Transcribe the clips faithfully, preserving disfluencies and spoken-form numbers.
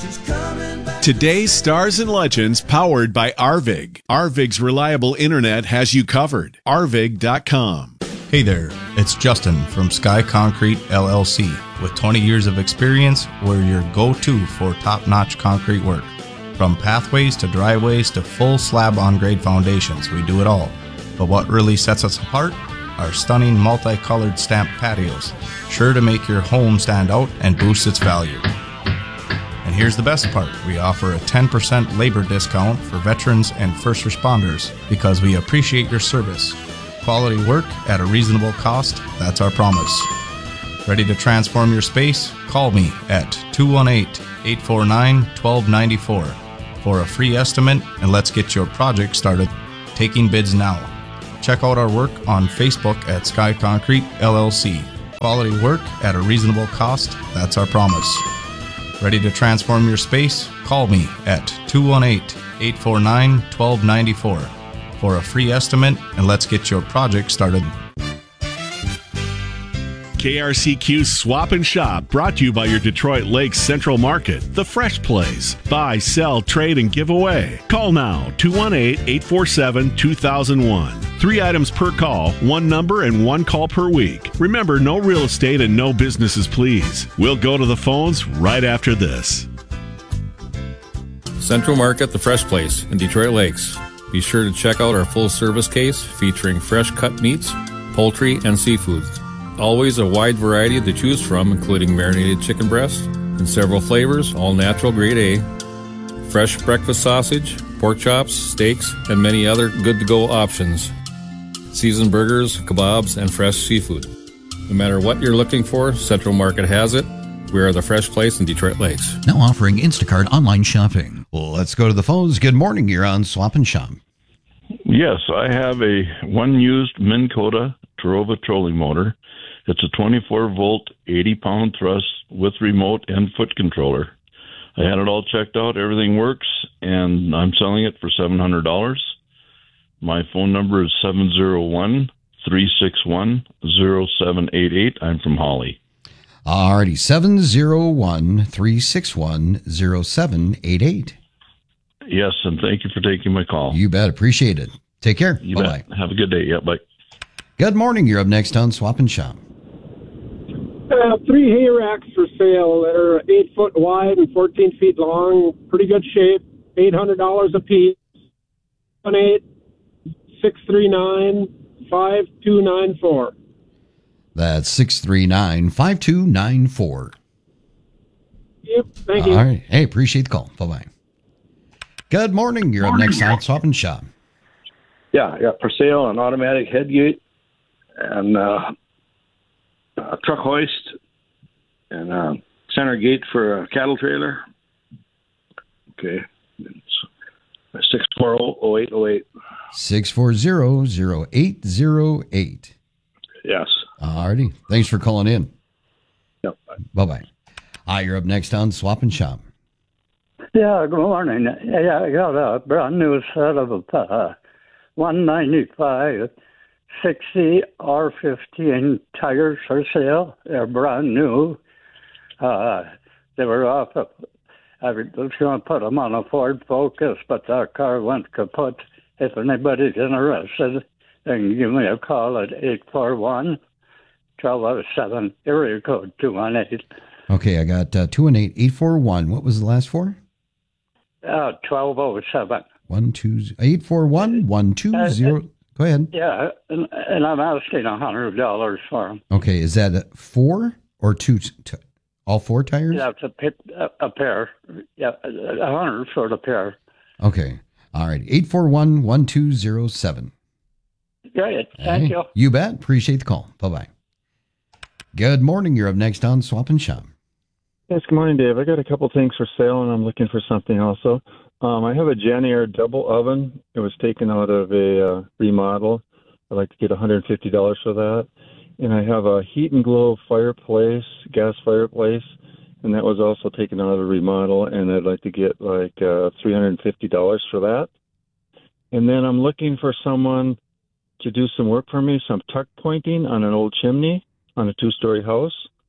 Today's Stars and Legends, powered by Arvig. Arvig's reliable internet has you covered. arvig dot com. Hey there, it's Justin from Sky Concrete L L C. With twenty years of experience, we're your go-to for top-notch concrete work. From pathways to driveways to full slab on-grade foundations, we do it all. But what really sets us apart? Our stunning multicolored stamped patios, sure to make your home stand out and boost its value. And here's the best part. We offer a ten percent labor discount for veterans and first responders because we appreciate your service. Quality work at a reasonable cost, that's our promise. Ready to transform your space? Call me at two one eight, eight four nine, one two nine four for a free estimate, and let's get your project started. Taking bids now. Check out our work on Facebook at Sky Concrete L L C. Quality work at a reasonable cost, that's our promise. Ready to transform your space? Call me at two one eight, eight four nine, one two nine four for a free estimate, and let's get your project started. K R C Q Swap and Shop, brought to you by your Detroit Lakes Central Market, the Fresh Place. Buy, sell, trade, and give away. Call now, two one eight, eight four seven, two thousand one. Three items per call, one number, and one call per week. Remember, no real estate and no businesses, please. We'll go to the phones right after this. Central Market, the Fresh Place in Detroit Lakes. Be sure to check out our full service case featuring fresh cut meats, poultry, and seafoods. Always a wide variety to choose from, including marinated chicken breast in several flavors, all natural grade A, fresh breakfast sausage, pork chops, steaks, and many other good-to-go options. Seasoned burgers, kebabs, and fresh seafood. No matter what you're looking for, Central Market has it. We are the Fresh Place in Detroit Lakes. Now offering Instacart online shopping. Well, let's go to the phones. Good morning. You're on Swap and Shop. Yes, I have a one used Minn Kota Tarova trolling motor. It's a twenty-four volt, eighty pound thrust with remote and foot controller. I had it all checked out. Everything works, and I'm selling it for seven hundred dollars. My phone number is seven zero one, three six one, zero seven eight eight. I'm from Holly. Alrighty, seven zero one, three six one, zero seven eight eight. Yes, and thank you for taking my call. You bet. Appreciate it. Take care. You Bye-bye. bet. Have a good day. Yeah, bye. Good morning. You're up next on Swap and Shop. Uh, three hay racks for sale that are eight foot wide and fourteen feet long. Pretty good shape. eight hundred dollars a piece. one eight six three nine, five two nine four. That's six three nine, five two nine four. Yep, thank you. All right. Hey, appreciate the call. Bye-bye. Good morning. You're up next on Swap and Shop. Yeah, I got for sale an automatic head gate and uh, a truck hoist and a center gate for a cattle trailer. Okay. It's six four zero, zero eight zero eight. six four zero, zero eight zero eight. Yes. Alrighty. Thanks for calling in. Yep. Bye-bye. Hi, you're up next on Swap and Shop. Yeah, good morning. Yeah, I got a brand new set of uh, one ninety-five sixty R fifteen tires for sale. They're brand new. Uh, they were off of, I was going to put them on a Ford Focus, but that car went kaput. If anybody's interested, they can give me a call at eight four one, one two zero seven, area code two one eight. Okay, I got uh, two one eight, eight four one. What was the last four? Uh, twelve oh seven. One two eight four one one two zero. Go ahead. Yeah, and, and I'm asking a hundred dollars for them. Okay, is that a four or two? T- all four tires? Yeah, it's a, pit, a, a pair. Yeah, a hundred for the pair. Okay, all right. Eight four one one two zero seven. Great, thank hey, you. You bet. Appreciate the call. Bye bye. Good morning. You're up next on Swap and Shop. Yes, good morning, Dave. I got a couple things for sale, and I'm looking for something also. Um, I have a Jenn-Air double oven. It was taken out of a uh, remodel. I'd like to get one hundred fifty dollars for that. And I have a Heat and Glow fireplace, gas fireplace, and that was also taken out of a remodel, and I'd like to get like uh, three hundred fifty dollars for that. And then I'm looking for someone to do some work for me, some tuck pointing on an old chimney on a two-story house.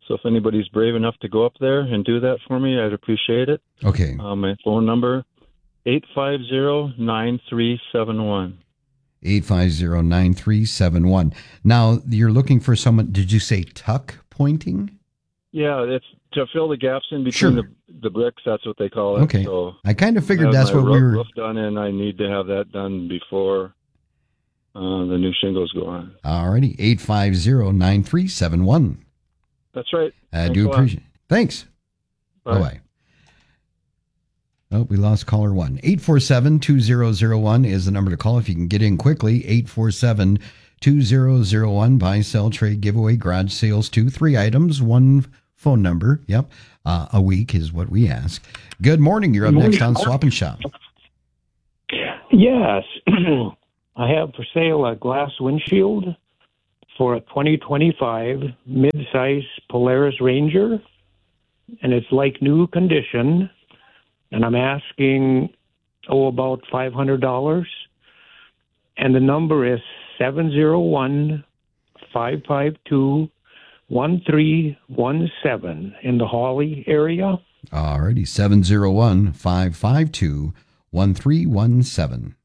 So if anybody's brave enough to go up there and do that for me, I'd appreciate it. Okay. Uh, my phone number, eight five zero, nine three seven one. eight five zero, nine three seven one. Now, you're looking for someone, did you say tuck pointing? Yeah, it's to fill the gaps in between Sure. the the bricks. That's what they call it. Okay. So I kind of figured I have that's my what roof, we were... roof done, and I need to have that done before uh, the new shingles go on. All righty, eight five zero, nine three seven one. That's right. I Thanks do a lot. appreciate it. Thanks. Bye. Bye-bye. Oh, we lost caller one. eight four seven, two zero zero one is the number to call if you can get in quickly. eight four seven, two zero zero one. Buy, sell, trade, giveaway, garage sales, two, three items, one phone number. Yep. Uh, a week is what we ask. Good morning. You're up next on Swap and Shop. Yes. I have for sale a glass windshield for a twenty twenty-five mid-size Polaris Ranger, and it's like new condition, and I'm asking, oh, about five hundred dollars, and the number is seven zero one, five five two, one three one seven in the Hawley area. All righty, seven zero one, five five two, one three one seven.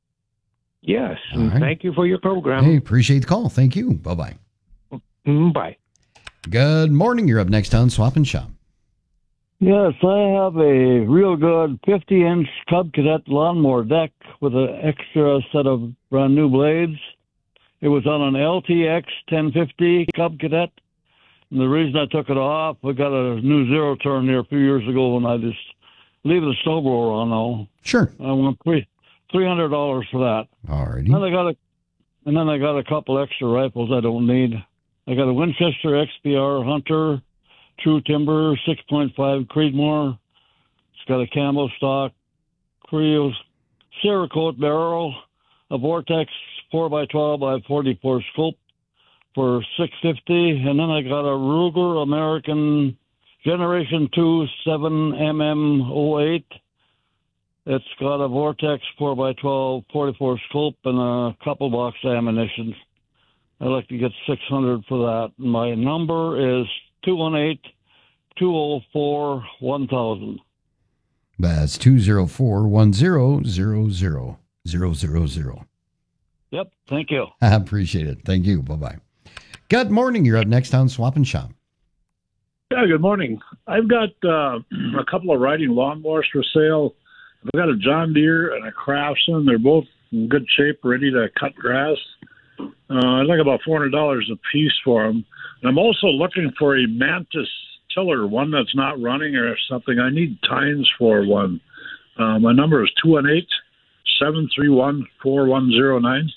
Yes, and right. thank you for your program. Hey, appreciate the call. Thank you. Bye-bye. Mm, bye. Good morning. You're up next on Swap and Shop. Yes, I have a real good fifty-inch Cub Cadet lawnmower deck with an extra set of brand new blades. It was on an L T X ten fifty Cub Cadet. And the reason I took it off, I got a new zero turn here a few years ago, and I just leave the snowblower on now. Sure. I want three three hundred dollars for that. All righty. Then I got a, and then I got a couple extra rifles I don't need. I got a Winchester X P R Hunter, True Timber, six point five Creedmoor. It's got a camo stock, Creos, Cerakote barrel, a Vortex four by twelve by forty-four scope for six fifty, and then I got a Ruger American Generation two seven M M oh eight. It's got a Vortex four by twelve forty-four scope and a couple box ammunition. I'd like to get six hundred for that. My number is two one eight, two oh four, one thousand. That's two zero four, one zero zero zero zero zero zero. Yep, thank you. I appreciate it. Thank you. Bye-bye. Good morning. You're up next on Swap and Shop. Yeah, good morning. I've got uh, a couple of riding lawnmowers for sale. I've got a John Deere and a Craftsman. They're both in good shape, ready to cut grass. Uh, I'd like about four hundred dollars a piece for them. And I'm also looking for a Mantis tiller, one that's not running or something. I need tines for one. Uh, my number is two one eight, seven three one, four one zero nine.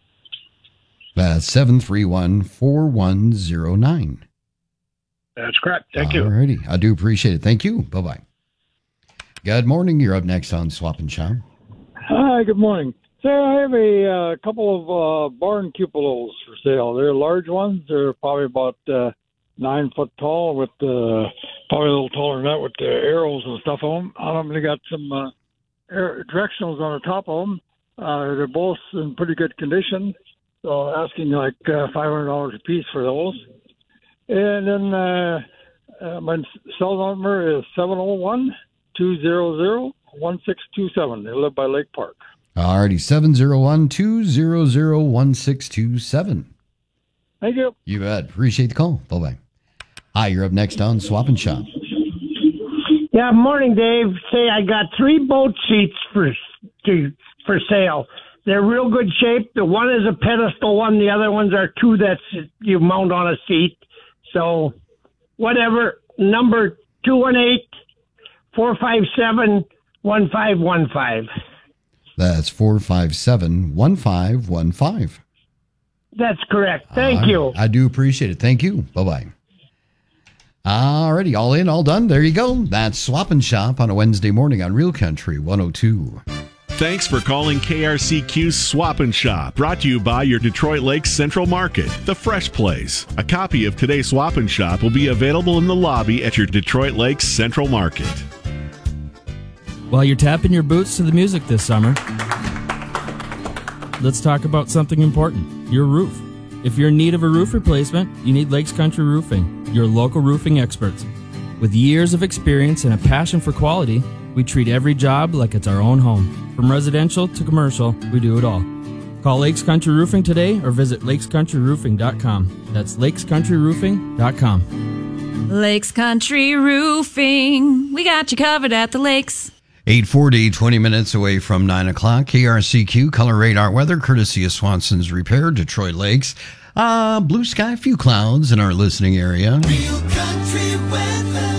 That's seven three one, four one zero nine. That's correct. Thank you. All righty. I do appreciate it. Thank you. Bye-bye. Good morning. You're up next on Swap and Shop. Hi, good morning. Say, I have a uh, couple of uh, barn cupolas for sale. They're large ones. They're probably about uh, nine foot tall with uh, probably a little taller than that with the arrows and stuff on them. On them, they got some uh, air directionals on the top of them. Uh, they're both in pretty good condition. So asking like uh, five hundred dollars a piece for those. And then uh, uh, my cell number is seven oh one, two zero zero, one six two seven. They live by Lake Park. All righty. seven zero one, two zero zero, one six two seven. Thank you. You bet. Appreciate the call. Bye-bye. Hi, you're up next on Swap and Shop. Yeah, morning, Dave. Say, I got three boat seats for to, for sale. They're real good shape. The one is a pedestal one. The other ones are two that you mount on a seat. So, whatever. Number two one eight, four five seven, one five one five. That's four five seven, one five one five. That's correct. Thank All you. right. I do appreciate it. Thank you. Bye-bye. All righty. All in, all done. There you go. That's Swap and Shop on a Wednesday morning on Real Country one oh two. Thanks for calling K R C Q's Swap and Shop, brought to you by your Detroit Lakes Central Market, the Fresh Place. A copy of today's Swap and Shop will be available in the lobby at your Detroit Lakes Central Market. While you're tapping your boots to the music this summer, let's talk about something important, your roof. If you're in need of a roof replacement, you need Lakes Country Roofing. your local roofing experts. With years of experience and a passion for quality, we treat every job like it's our own home. From residential to commercial, we do it all. Call Lakes Country Roofing today or visit lakes country roofing dot com. That's lakes country roofing dot com. Lakes Country Roofing. We got you covered at the lakes. eight forty, twenty minutes away from nine o'clock. K R C Q Color Radar Weather, courtesy of Swanson's Repair, Detroit Lakes. Uh, blue sky, few clouds in our listening area. Real country weather.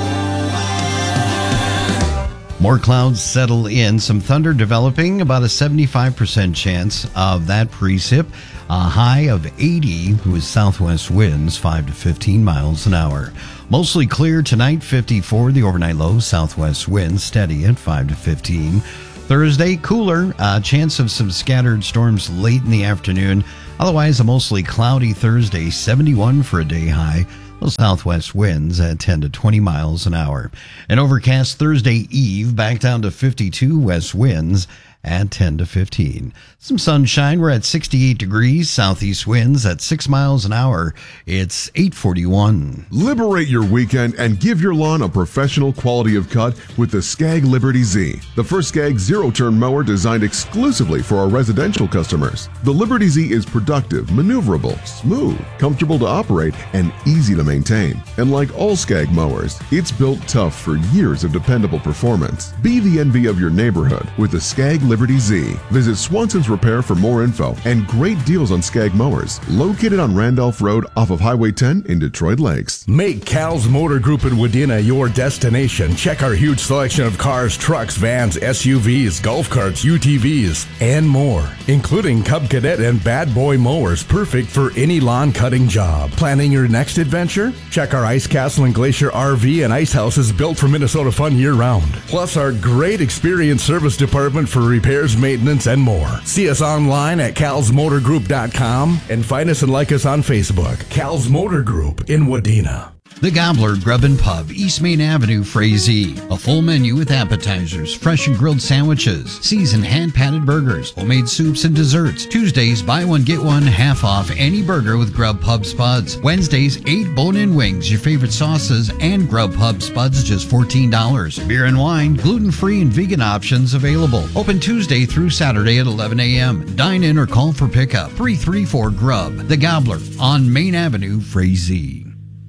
More clouds settle in. Some thunder developing. About a seventy-five percent chance of that precip. A high of eighty with southwest winds, five to fifteen miles an hour. Mostly clear tonight, fifty-four. The overnight low, southwest winds steady at five to fifteen. Thursday, cooler. A chance of some scattered storms late in the afternoon. Otherwise, a mostly cloudy Thursday, seventy-one for a day high. Those southwest winds at ten to twenty miles an hour. An overcast Thursday eve, back down to fifty-two west winds at ten to fifteen. Some sunshine. We're at sixty-eight degrees. Southeast winds at six miles an hour. It's eight forty-one. Liberate your weekend and give your lawn a professional quality of cut with the Skag Liberty Z, the first Skag zero-turn mower designed exclusively for our residential customers. The Liberty Z is productive, maneuverable, smooth, comfortable to operate, and easy to maintain. And like all Skag mowers, it's built tough for years of dependable performance. Be the envy of your neighborhood with the Skag Liberty Z. Visit Swanson's Repair for more info and great deals on Skag mowers. Located on Randolph Road off of Highway ten in Detroit Lakes. Make Cal's Motor Group in Wadena your destination. Check our huge selection of cars, trucks, vans, S U Vs, golf carts, U T Vs, and more, including Cub Cadet and Bad Boy mowers, perfect for any lawn cutting job. Planning your next adventure? Check our Ice Castle and Glacier R V and Ice Houses built for Minnesota fun year-round. Plus our great experienced service department for repairs, maintenance, and more. See us online at cals motor group dot com and find us and like us on Facebook. Cal's Motor Group in Wadena. The Gobbler Grub and Pub, East Main Avenue, Frazee. A full menu with appetizers, fresh and grilled sandwiches, seasoned hand-patted burgers, homemade soups and desserts. Tuesdays, buy one, get one, half off any burger with Grub Pub Spuds. Wednesdays, eight bone-in wings, your favorite sauces, and Grub Pub Spuds, just fourteen dollars. Beer and wine, gluten-free and vegan options available. Open Tuesday through Saturday at eleven a.m. Dine in or call for pickup. three three four Grub. The Gobbler on Main Avenue, Frazee.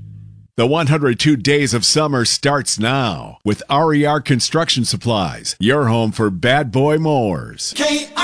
The one hundred two Days of Summer starts now with R E R Construction Supplies, your home for bad boy mowers. K-